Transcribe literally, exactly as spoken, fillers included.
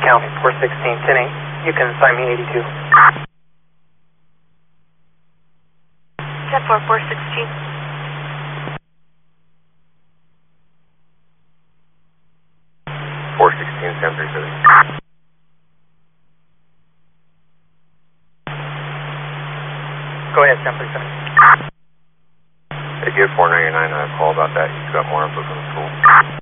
County, four sixteen, ten eight. You can assign me eighty-two. ten four, four sixteen. four sixteen, ten three seven. Go ahead, ten three seven. Hey, give four ninety-nine a call about that. You got more info from the school.